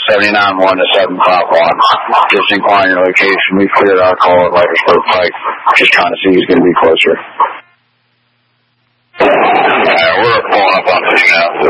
79-1 to 7 o'clock on. Just inquiring your location. We cleared our call at Wrightersburg Pike. Just trying to see who's going to be closer. We're pulling up on 2 now.